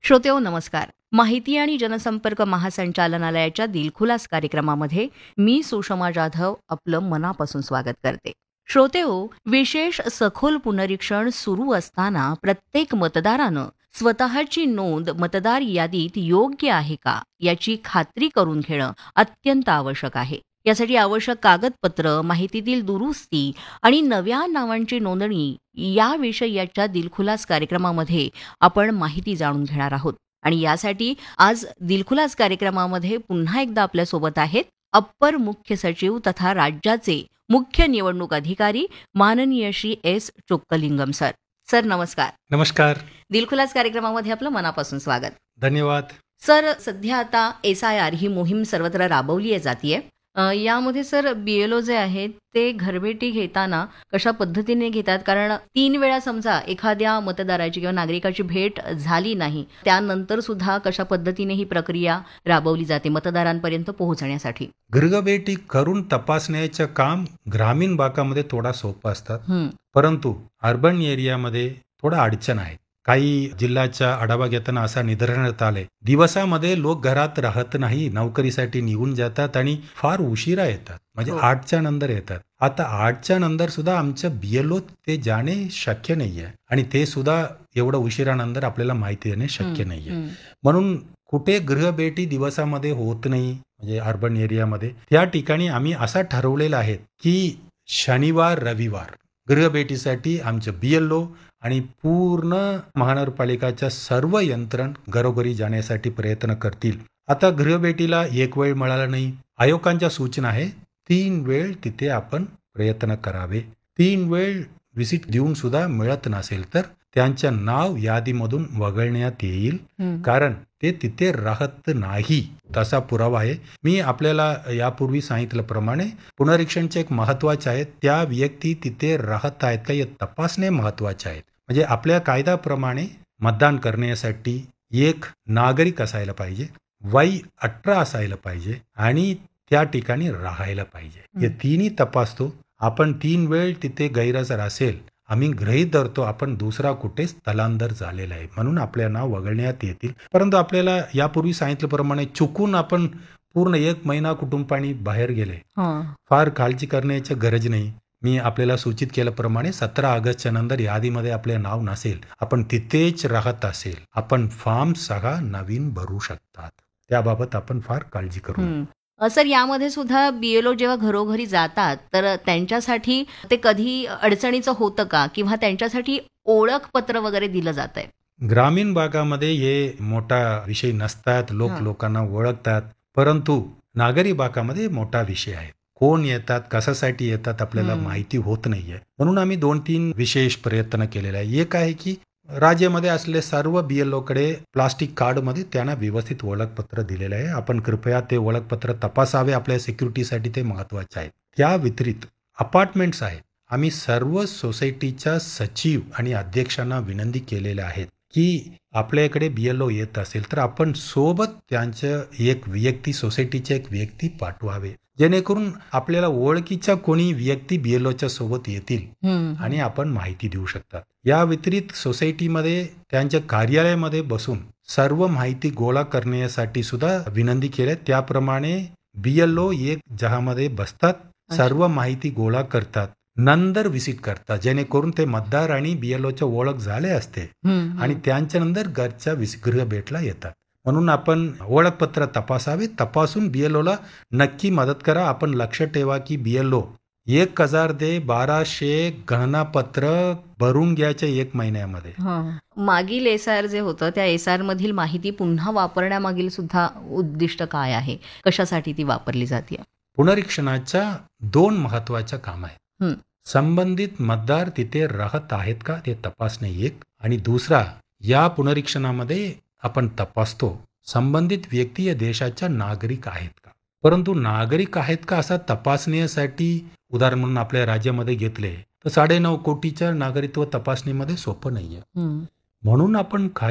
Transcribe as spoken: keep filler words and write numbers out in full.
श्रोतेहो नमस्कार. माहिती आणि जनसंपर्क महासंचालनालयाच्या दिलखुलास कार्यक्रमामध्ये मी सुषमा जाधव आपलं मनापासून स्वागत करते. श्रोतेहो, विशेष सखोल पुनरीक्षण सुरू असताना प्रत्येक मतदारानं स्वतःची नोंद मतदार यादीत योग्य आहे का याची खात्री करून घेणं अत्यंत आवश्यक आहे. यासाठी आवश्यक कागदपत्र, माहितीतील दुरुस्ती आणि नव्या नावांची नोंदणी याविषयीच्या दिलखुलास कार्यक्रमामध्ये आपण माहिती जाणून घेणार आहोत. आणि यासाठी आज दिलखुलास कार्यक्रमामध्ये पुन्हा एकदा आपल्यासोबत आहेत अप्पर मुख्य सचिव तथा राज्याचे मुख्य निवडणूक अधिकारी माननीय Shri S Chockalingam sir. Sir नमस्कार. नमस्कार. दिलखुलास कार्यक्रमामध्ये आपलं मनापासून स्वागत. धन्यवाद. सर, सध्या आता एस आय आर ही मोहीम सर्वत्र राबवली जातीये. यामध्ये सर बीएलओ जे आहेत ते घरभेटी घेताना कशा पद्धतीने घेतात, कारण तीन वेळा समजा एखाद्या मतदाराची किंवा नागरिकाची भेट झाली नाही त्यानंतर सुद्धा कशा पद्धतीने ही प्रक्रिया राबवली जाते मतदारांपर्यंत पोहोचण्यासाठी. घरभेटी करून तपासण्याचं काम ग्रामीण भागामध्ये थोडा सोपं असतात, परंतु अर्बन एरियामध्ये थोडा अडचण आहे. काही जिल्ह्याचा आढावा घेताना असा निदर्शनात आले, दिवसामध्ये लोक घरात राहत नाही, नोकरीसाठी निघून जातात आणि फार उशिरा येतात, म्हणजे हो. आठच्या नंतर येतात. आता आठच्या नंतर सुद्धा आमचं बीएलओ ते जाणे शक्य नाहीये आणि ते सुद्धा एवढं उशिरानंतर आपल्याला माहिती देणे शक्य नाहीये. म्हणून कुठे गृहभेटी दिवसामध्ये होत नाही, म्हणजे अर्बन एरियामध्ये त्या ठिकाणी आम्ही असा ठरवलेला आहे की शनिवार रविवार गृहभेटीसाठी आमचं बीएलओ आणि पूर्ण महानगरपालिकाच्या सर्व यंत्रण घरोघरी जाण्यासाठी प्रयत्न करतील. आता गृहभेटीला एक वेळ मिळाला नाही, आयोगांच्या सूचना आहे तीन वेळ तिथे आपण प्रयत्न करावे. तीन वेळ व्हिजिट देऊन सुद्धा मिळत नसेल तर त्यांचं नाव यादीमधून वगळण्यात येईल, कारण ते तिथे राहत नाही तसा पुरावा आहे. मी आपल्याला यापूर्वी सांगितल्याप्रमाणे पुनरीक्षणचे एक महत्वाचे आहे, त्या व्यक्ती तिथे राहत आहेत का हे तपासणे महत्वाचे आहे. म्हणजे आपल्या कायद्याप्रमाणे मतदान करण्यासाठी एक नागरिक असायला पाहिजे, वय अठरा असायला पाहिजे आणि त्या ठिकाणी राहायला पाहिजे. हे तिन्ही तपासतो. आपण तीन वेळ तिथे गैरहजर असेल, आम्ही गृहीत धरतो आपण दुसरा कुठे स्थलांतर झालेला आहे म्हणून आपल्या नाव वगळण्यात येतील. परंतु आपल्याला यापूर्वी सांगितल्याप्रमाणे चुकून आपण पूर्ण एक महिना कुटुंबानी बाहेर गेले, फार काळजी करण्याची गरज नाही. मी आपल्याला सूचित केल्याप्रमाणे सतरा ऑगस्टच्या नंतर यादीमध्ये आपले नाव नसेल, आपण तिथेच राहत असेल, आपण फॉर्म सहा नवीन भरू शकतात. त्याबाबत आपण फार काळजी करू. सर, यामध्ये सुद्धा बीएलओ जेव्हा घरोघरी जातात तर त्यांच्यासाठी ते कधी अडचणीचं होतं का, किंवा त्यांच्यासाठी ओळखपत्र वगैरे दिलं जात आहे? ग्रामीण भागामध्ये हे मोठा विषय नसतात, लोक लोकांना ओळखतात, परंतु नागरी भागामध्ये मोठा विषय आहे. कोण येतात, कशासाठी येतात आपल्याला माहिती होत नाहीये. म्हणून आम्ही दोन तीन विशेष प्रयत्न केलेले आहे. एक आहे की राज्यामध्ये असलेले सर्व बीएलओ कडे प्लास्टिक कार्ड मध्ये त्यांना व्यवस्थित ओळखपत्र दिलेले आहे. आपण कृपया ते ओळखपत्र तपासावे, आपल्या सिक्युरिटीसाठी ते महत्वाचे आहे. त्या व्यतिरिक्त अपार्टमेंट्स आहेत. आम्ही सर्व सोसायटीच्या सचिव आणि अध्यक्षांना विनंती केलेल्या आहेत की आपल्याकडे बीएलओ येत असेल तर आपण सोबत त्यांचं एक व्यक्ती, सोसायटीचे एक व्यक्ती पाठवावे, जेणेकरून आपल्याला ओळखीच्या कोणी व्यक्ती बीएलओच्या सोबत येतील आणि आपण माहिती देऊ शकतात. या व्यतिरिक्त सोसायटीमध्ये त्यांच्या कार्यालयामध्ये बसून सर्व माहिती गोळा करण्यासाठी सुद्धा विनंती केली. त्याप्रमाणे बीएलओ एक जहामध्ये बसतात, सर्व माहिती गोळा करतात, नंतर व्हिजिट करतात, जेणेकरून ते मतदार आणि बीएलओच्या ओळख झाले असते आणि त्यांच्या नंतर घरच्या गृहभेटला येतात. म्हणून आपण ओळखपत्र तपासावे, तपासून बीएलओला नक्की मदत करा. आपण लक्ष ठेवा की बीएलओ एक हजार दे बाराशे गणनापत्र भरून घ्यायचे एक महिन्यामध्ये. मागील एसआर जे होतं त्या एसआर मधील माहिती पुन्हा वापरण्यामागील सुद्धा उद्दिष्ट काय आहे, कशासाठी ती वापरली जाते? पुनरीक्षणाच्या दोन महत्वाच्या काम आहेत. संबंधित मतदार तिथे राहत आहेत का ते तपासणे एक, आणि दुसरा या पुनरीक्षणामध्ये आपण तपासतो संबंधित व्यक्ती या देशाच्या नागरिक आहेत का. परंतु नागरिक आहेत का असा तपासण्यासाठी उदाहरण म्हणून आपल्या राज्यामध्ये घेतले तर साडेनऊ कोटीच्या नागरिकत्व तपासणीमध्ये सोपं नाहीये. म्हणून आपण